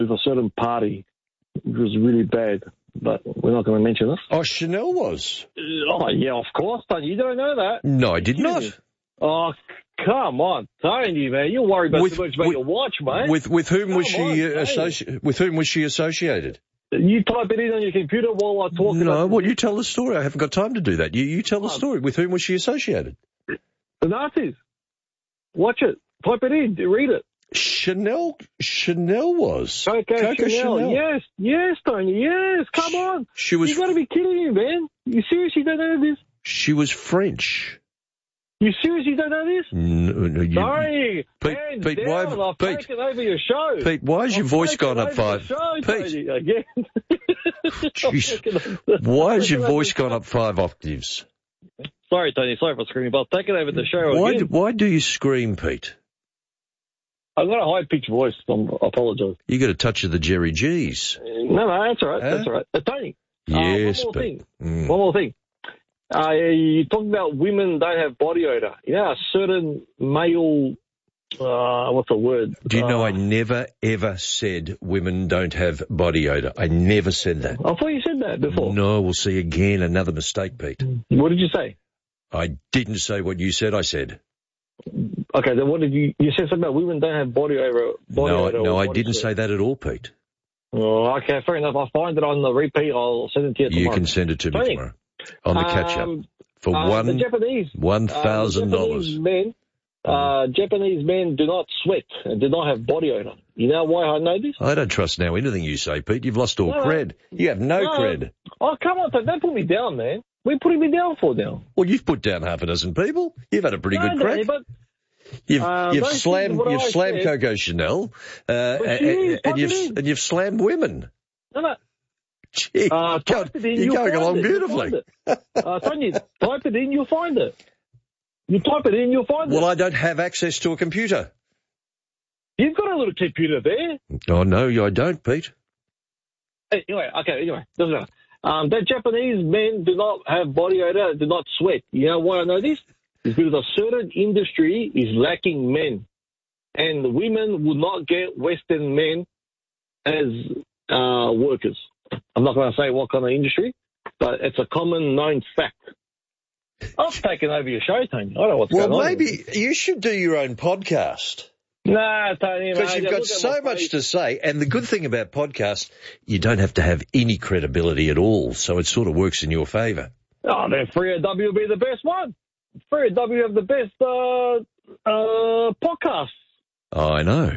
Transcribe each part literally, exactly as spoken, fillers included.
with a certain party, which was really bad. But we're not going to mention it. Oh, Chanel was. Oh, yeah, of course, Tony. You don't know that. No, I did not. Me. Oh, come on, Tony, man. You're worried about with, too much about with, your watch, mate. With with whom come was she on, associ- With whom was she associated? You type it in on your computer while I talk. No, about well, you tell the story. I haven't got time to do that. You you tell the story. With whom was she associated? The Nazis. Watch it. Type it in. Read it. Chanel, Chanel was. Coco, Coco Chanel. Chanel. Yes, yes, Tony, yes. Come on. She was. You got to be kidding me, man. You seriously don't know this? She was French. You seriously don't know this? No, no, you, Sorry, Pete, hands Pete, down, why, I've Pete, taken over your show. Pete, why has your I've voice taken gone up over five? your show, Pete, Tony, again. Jeez, why has your voice gone up five octaves? Sorry, Tony, sorry for screaming, but I've taken over the show Why? again. Do, why do you scream, Pete? I've got a high-pitched voice. I'm, I apologise. You got a touch of the Jerry G's. No, no, that's all right. Huh? That's all right. Uh, Tony, Yes, uh, one more Pete. thing. Mm. One more thing. Uh, you talk about women don't have body odour. You know, a certain male, uh, what's the word? Do you know uh, I never, ever said women don't have body odour? I never said that. I thought you said that before. No, we'll see again. Another mistake, Pete. What did you say? I didn't say what you said I said. Okay, then what did you... You said something about women don't have body odour. Body No, odour no, or I body didn't sweat. say that at all, Pete. Oh, okay, fair enough. I'll find it on the repeat. I'll send it to you tomorrow. You can send it to me Tony, tomorrow on the catch-up um, for uh, one the Japanese, one thousand uh, dollars. Japanese men, uh, Japanese men do not sweat and do not have body odour. You know why I know this? I don't trust now anything you say, Pete. You've lost all No, cred. You have no, no. cred. Oh, come on, don't put me down, man. What are you putting me down for now? Well, you've put down half a dozen people. You've had a pretty no, good Danny, crack. but You've, uh, you've those slammed, things, what you've I slammed said- Coco Chanel, uh, and, she is, and type you've it in. and you've slammed women. no, no. Gee, Uh, God, type it in, you're you'll going find along it, you'll beautifully. find it. Uh, Tony, type it in, you'll find it. You type it in, you'll find Well, it. I don't have access to a computer. You've got a little computer there. Oh no, I don't, Pete. Anyway, okay, anyway, doesn't matter. Um, that Japanese men do not have body odor, do not sweat. You know why I know this? It's because a certain industry is lacking men. And women will not get Western men as uh, workers. I'm not going to say what kind of industry, but it's a common known fact. I've taken over your show, Tony. I don't know what's Well, going on. maybe you should do your own podcast. Nah, Tony, Because mate, you've got look at so my much face. to say, and the good thing about podcasts, you don't have to have any credibility at all, so it sort of works in your favour. Oh, then three O W will be the best one. three O W have the best uh, uh, podcasts. Oh, I know.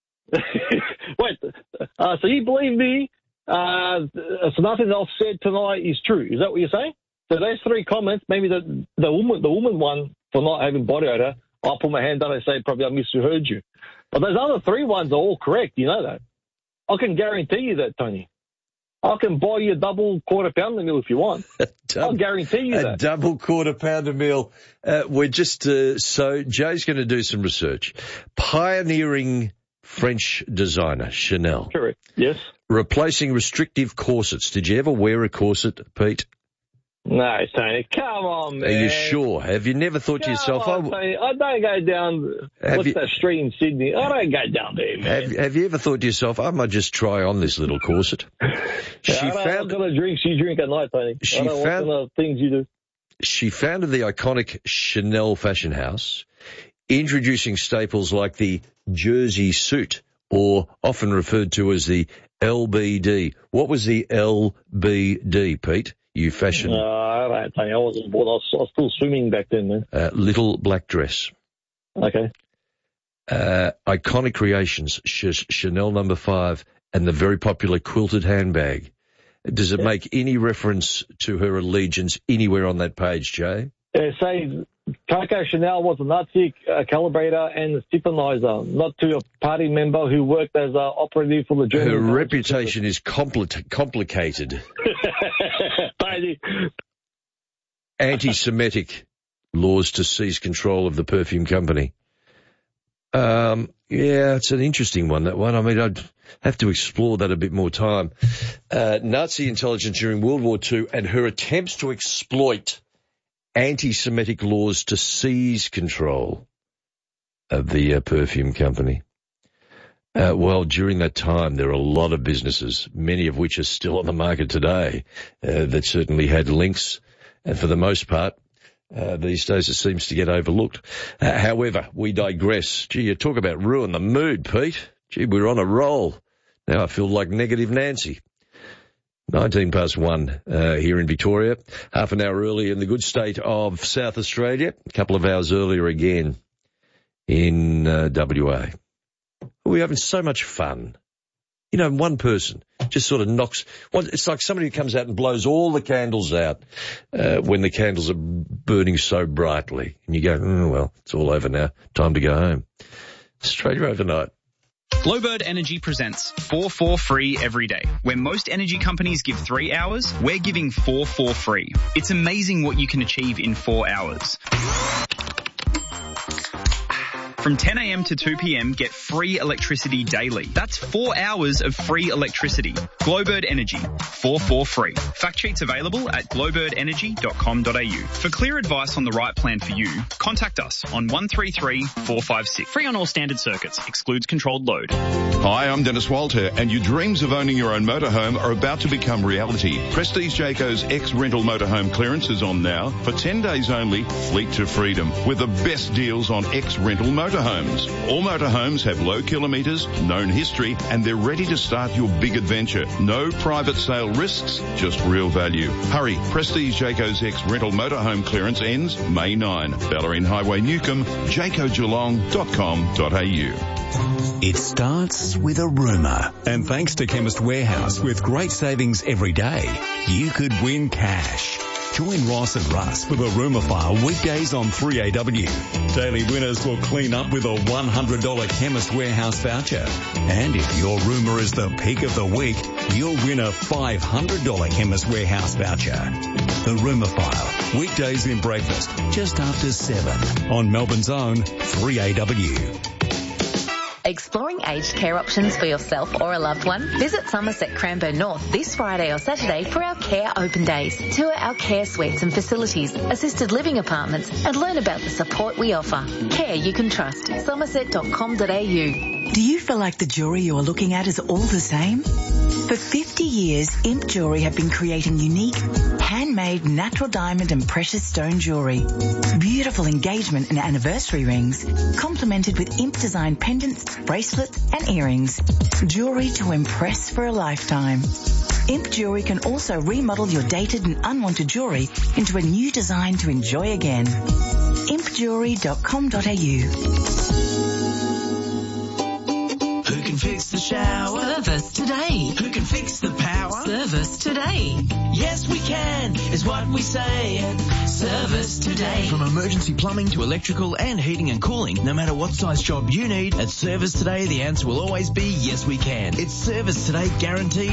Wait, uh, so you believe me? Uh, so nothing else said tonight is true. Is that what you're saying? So those three comments, maybe the the woman the woman one for not having body odor, I'll put my hand down and say probably I misheard you. But those other three ones are all correct. You know that. I can guarantee you that, Tony. I can buy you a double quarter pounder meal if you want. I'll guarantee you a that. double quarter pounder meal. Uh, we're just, uh, so Joe's going to do some research. Pioneering French designer, Chanel. Correct. Yes. Replacing restrictive corsets. Did you ever wear a corset, Pete? No, Tony. Come on, man. Are you sure? Have you never thought to Come yourself, on, oh, Tony. I don't go down, Have what's you- that street in Sydney? I don't go down there, man. have, have you ever thought to yourself, I might just try on this little corset? She I don't know found what kind of drinks you drink at night, Tony. She I don't know found- what kind of things you do. She founded the iconic Chanel fashion house, introducing staples like the jersey suit, or often referred to as the L B D. What was the L B D, Pete? You fashion Uh, I don't know, Tony. I wasn't born. I was, I was still swimming back then, man. uh, little black dress. Okay. Uh, iconic creations, Ch- Chanel number five, and the very popular quilted handbag. Does it Yeah. make any reference to her allegiance anywhere on that page, Jay? It says Coco Chanel was a Nazi uh, calibrator and sympathizer, not to a party member who worked as an operative for the German. Her intelligence reputation is compli- complicated. service. Tony. Anti-Semitic laws to seize control of the perfume company. Um, yeah, it's an interesting one, that one. I mean, I'd have to explore that a bit more time. Uh, Nazi intelligence during World War Two and her attempts to exploit anti-Semitic laws to seize control of the uh, perfume company. Uh, well, during that time, there are a lot of businesses, many of which are still on the market today, uh, that certainly had links. And for the most part, uh, these days it seems to get overlooked. Uh, however, we digress. Gee, you talk about ruin the mood, Pete. Gee, we're on a roll. Now I feel like Negative Nancy. nineteen past one uh, here in Victoria, half an hour early in the good state of South Australia, a couple of hours earlier again in uh, W A. We're having so much fun. You know, one person just sort of knocks, well, it's like somebody who comes out and blows all the candles out uh, when the candles are burning so brightly. And you go, mm, well, it's all over now. Time to go home. Straight overnight. Glowbird Energy presents four four free every day. Where most energy companies give three hours, we're giving four four free. It's amazing what you can achieve in four hours. From ten a.m. to two p.m, get free electricity daily. That's four hours of free electricity. Glowbird Energy, four four free. Fact sheets available at glowbird energy dot com dot a u. For clear advice on the right plan for you, contact us on one three three, four five six. Free on all standard circuits. Excludes controlled load. Hi, I'm Dennis Walter, and your dreams of owning your own motorhome are about to become reality. Prestige Jayco's ex-rental motorhome clearance is on now. For ten days only, fleet to freedom, with the best deals on ex-rental motorhomes. All motorhomes have low kilometres, known history, and they're ready to start your big adventure. No private sale risks, just real value. Hurry, Prestige Jayco's ex-rental motorhome clearance ends May ninth. Ballerine Highway, Newcomb, jayco geelong dot com dot a u. It starts with a rumour. And thanks to Chemist Warehouse, with great savings every day, you could win cash. Join Ross and Russ for the Rumour File weekdays on three A W. Daily winners will clean up with a one hundred dollars Chemist Warehouse voucher. And if your rumour is the peak of the week, you'll win a five hundred dollars Chemist Warehouse voucher. The Rumour File, weekdays in breakfast, just after seven on Melbourne's own three A W. Exploring aged care options for yourself or a loved one? Visit Somerset Cranbourne North this Friday or Saturday for our Care Open Days. Tour our care suites and facilities, assisted living apartments, and learn about the support we offer. Care you can trust. somerset dot com dot a u. Do you feel like the jewellery you're looking at is all the same? For fifty years, Imp Jewellery have been creating unique, handmade natural diamond and precious stone jewellery. Beautiful engagement and anniversary rings, complemented with Imp-designed pendants, bracelets and earrings. Jewellery to impress for a lifetime. Imp Jewellery can also remodel your dated and unwanted jewellery into a new design to enjoy again. imp jewellery dot com dot a u. Who can fix the shower? Service today. Who can fix the power? Service today. Yes, we can, is what we say. Service today. From emergency plumbing to electrical and heating and cooling, no matter what size job you need, at Service Today, the answer will always be yes, we can. It's Service Today guaranteed.